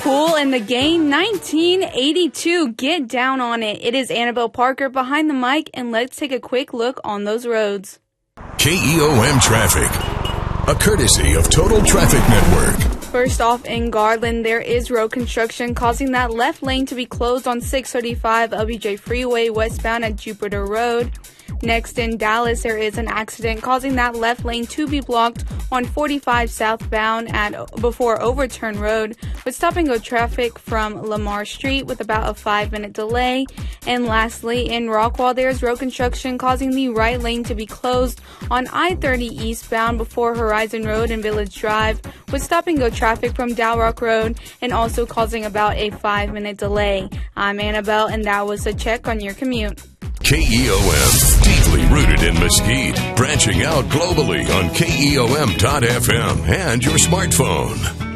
Cool and the Game 1982. Get down on it. It is Annabelle Parker behind the mic, and let's take a quick look on those roads. KEOM traffic, a courtesy of Total Traffic Network. First off, in Garland, there is road construction causing that left lane to be closed on 635 LBJ Freeway westbound at Jupiter Road. Next, in Dallas, there is an accident causing that left lane to be blocked on 45 southbound before Overturn Road, with stop-and-go traffic from Lamar Street with about a 5-minute delay. And lastly, in Rockwall, there is road construction causing the right lane to be closed on I-30 eastbound before Horizon Road and Village Drive, with stop-and-go traffic from Dalrock Road and also causing about a 5-minute delay. I'm Annabelle, and that was a check on your commute. KEOM, deeply rooted in Mesquite, branching out globally on KEOM.FM and your smartphone.